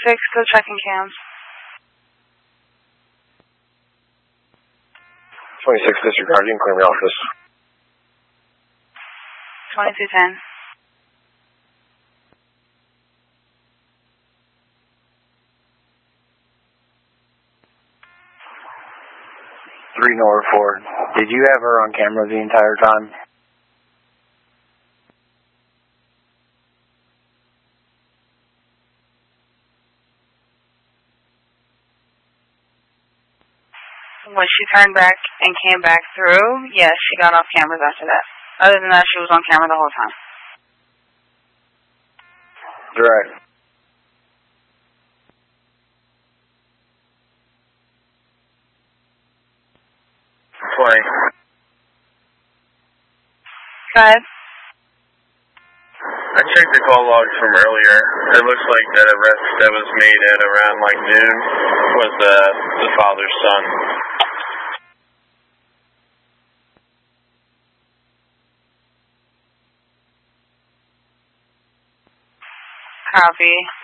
go checking cams. 26 disregarding, clear me office. 2210. Three North 4. Did you have her on camera the entire time? When she turned back and came back through, yes, she got off cameras after that. Other than that, she was on camera the whole time. Direct. Go ahead. I checked the call logs from earlier. It looks like that arrest that was made at around like noon was the father's son. Copy.